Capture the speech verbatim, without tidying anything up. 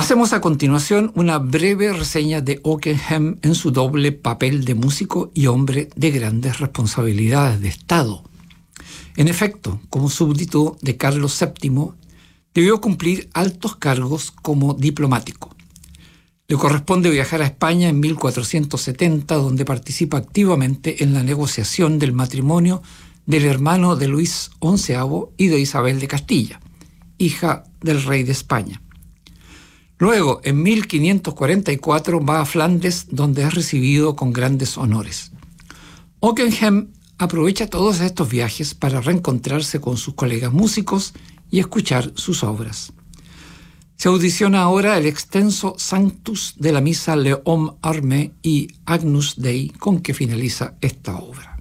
Hacemos a continuación una breve reseña de Ockeghem en su doble papel de músico y hombre de grandes responsabilidades de Estado. En efecto, como súbdito de Carlos séptimo, debió cumplir altos cargos como diplomático. Le corresponde viajar a España en mil cuatrocientos setenta, donde participa activamente en la negociación del matrimonio del hermano de Luis onceavo y de Isabel de Castilla, hija del rey de España. Luego, en mil quinientos cuarenta y cuatro, va a Flandes, donde es recibido con grandes honores. Ockeghem aprovecha todos estos viajes para reencontrarse con sus colegas músicos y escuchar sus obras. Se audiciona ahora el extenso Sanctus de la misa Le Homme Armé y Agnus Dei, con que finaliza esta obra.